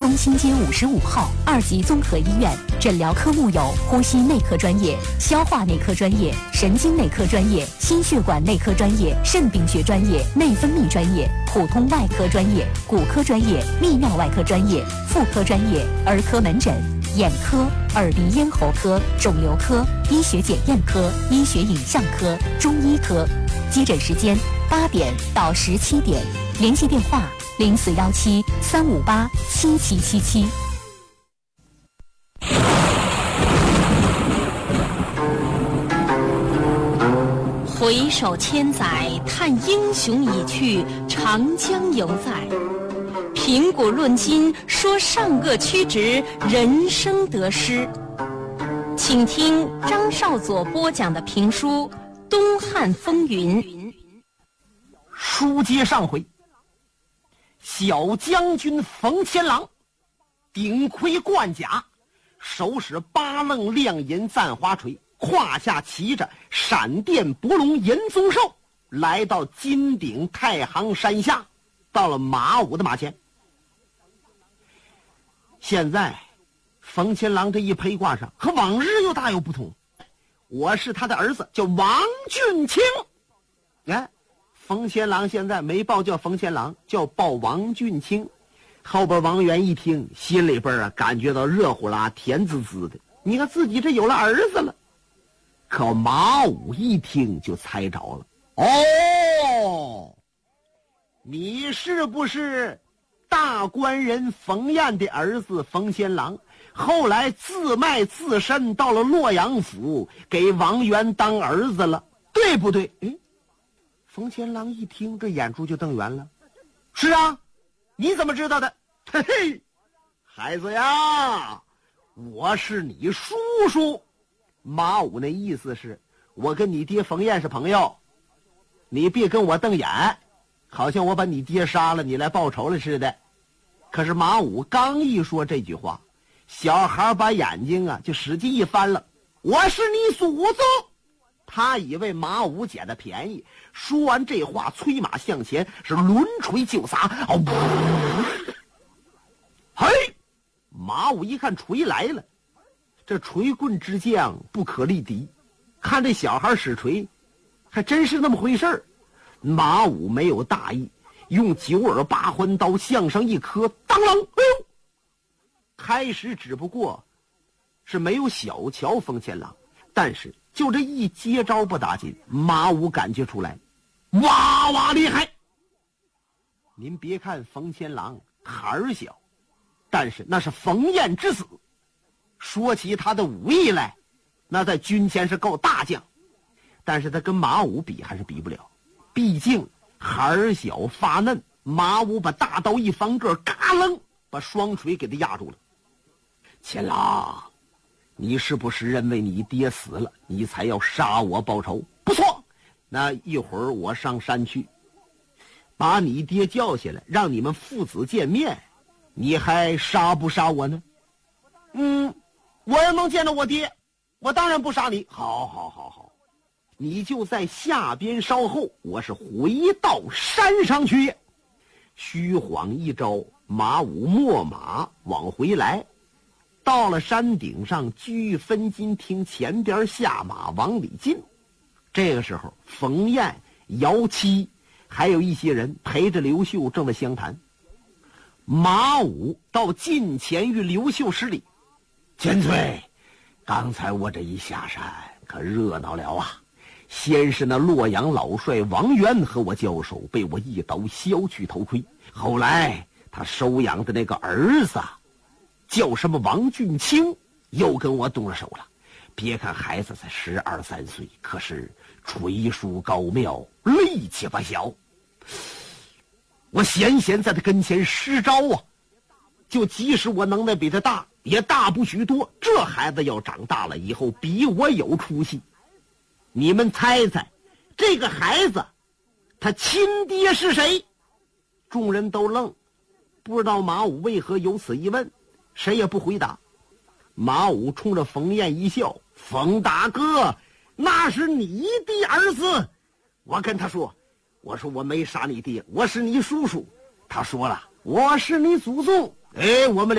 东兴街55号2级综合医院，诊疗科目有呼吸内科专业、消化内科专业、神经内科专业、心血管内科专业、肾病学专业、内分泌专业、普通外科专业、骨科专业、泌尿外科专业、妇科专业、儿科门诊、眼科、耳鼻咽喉科、肿瘤科、医学检验科、医学影像科、中医科。接诊时间8点到17点，联系电话0417-358-7777。回首千载，叹英雄已去，长江犹在。评古论今，说善恶曲直，人生得失。请听张少佐播讲的评书《东汉风云》。 书接上回，小将军冯千郎顶盔贯甲，手使8棱亮银赞花锤，胯下骑着闪电伯龙银宗兽，来到金顶太行山下，到了马武的马前。现在冯千郎这一披挂上和往日又大有不同，我是他的儿子，叫王俊卿。冯千郎现在没报叫冯千郎，叫报王俊卿。后边王元一听，心里边感觉到热乎啦，甜滋滋的。你看自己这有了儿子了。可马武一听就猜着了，哦，你是不是大官人冯彦的儿子冯千郎？后来自卖自身到了洛阳府，给王元当儿子了，对不对？冯千郎一听，这眼珠就瞪圆了。是啊，你怎么知道的？嘿嘿，孩子呀，我是你叔叔。马武那意思是，我跟你爹冯彦是朋友，你别跟我瞪眼，好像我把你爹杀了，你来报仇了似的。可是马武刚一说这句话，小孩把眼睛就使劲一翻了。我是你祖宗！他以为马武捡的便宜，说完这话，催马向前，是抡锤就砸。嘿，马武一看锤来了，这锤棍之将不可力敌，看这小孩使锤，还真是那么回事儿。马武没有大意，用9耳8环刀向上一磕，当啷，哎呦！开始只不过是没有小瞧冯千郎，但是就这一接招不打紧，马武感觉出来，哇哇厉害。您别看冯千郎孩儿小，但是那是冯彦之子，说起他的武艺来，那在军前是够大将，但是他跟马武比还是比不了，毕竟孩儿小发嫩。马武把大刀一翻个，嘎楞把双锤给他压住了。千郎，你是不是认为你爹死了，你才要杀我报仇？不错，那一会儿我上山去，把你爹叫下来，让你们父子见面，你还杀不杀我呢？我要能见到我爹，我当然不杀你。好，你就在下边稍后，我是回到山上去。虚晃一招，马武秣马往回来，到了山顶上，居分金厅前边下马往里进。这个时候，冯彦、姚七还有一些人陪着刘秀正在相谈。马武到近前与刘秀施礼：千岁，刚才我这一下山可热闹了啊！先是那洛阳老帅王元和我交手，被我一刀削去头盔。后来他收养的那个儿子叫什么王俊卿，又跟我动了手了。别看孩子才12、13岁，可是锤术高妙，力气不小。我闲在他跟前施招就即使我能耐比他大，也大不许多。这孩子要长大了以后比我有出息。你们猜猜，这个孩子他亲爹是谁？众人都愣，不知道马武为何有此一问，谁也不回答。马武冲着冯彦一笑：冯大哥，那是你的儿子。我跟他说，我说我没杀你爹，我是你叔叔。他说了，我是你祖宗。我们